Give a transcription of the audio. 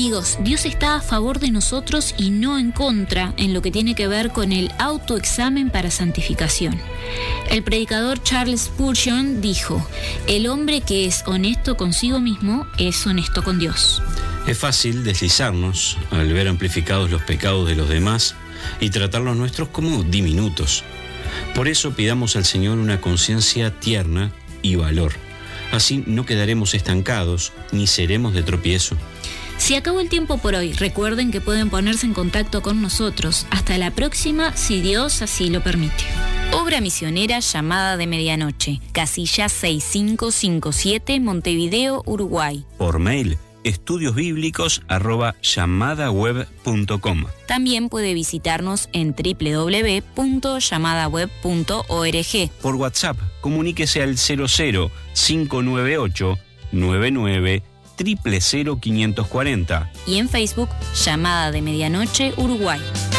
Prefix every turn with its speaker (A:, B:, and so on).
A: Amigos, Dios está a favor de nosotros y no en contra en lo que tiene que ver con el autoexamen para santificación. El predicador Charles Spurgeon dijo: el hombre que es honesto consigo mismo es honesto con Dios.
B: Es fácil deslizarnos al ver amplificados los pecados de los demás y tratar los nuestros como diminutos. Por eso pidamos al Señor una conciencia tierna y valor. Así no quedaremos estancados ni seremos de tropiezo.
A: Se acabó el tiempo por hoy. Recuerden que pueden ponerse en contacto con nosotros. Hasta la próxima, si Dios así lo permite.
C: Obra misionera Llamada de Medianoche, casilla 6557, Montevideo, Uruguay.
B: Por mail, estudiosbiblicos@llamadaweb.com.
C: También puede visitarnos en www.llamadaweb.org.
B: Por WhatsApp, comuníquese al 00 598 99 00540.
C: Y en Facebook, Llamada de Medianoche, Uruguay.